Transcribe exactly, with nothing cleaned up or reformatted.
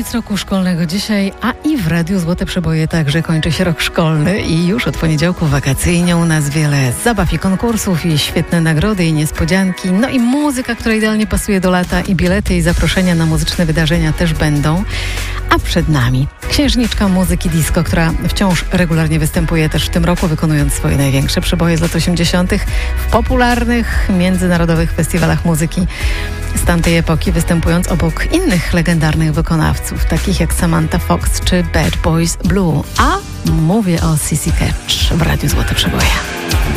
koniec roku szkolnego dzisiaj, a i w Radiu Złote Przeboje także kończy się rok szkolny i już od poniedziałku wakacyjnie u nas wiele zabaw i konkursów i świetne nagrody i niespodzianki, no i muzyka, która idealnie pasuje do lata i bilety i zaproszenia na muzyczne wydarzenia też będą. A przed nami księżniczka muzyki disco, która wciąż regularnie występuje też w tym roku, wykonując swoje największe przeboje z lat osiemdziesiątych w popularnych międzynarodowych festiwalach muzyki z tamtej epoki, występując obok innych legendarnych wykonawców, takich jak Samantha Fox czy Bad Boys Blue. A mówię o Sissy Catch w Radiu Złote Przeboje.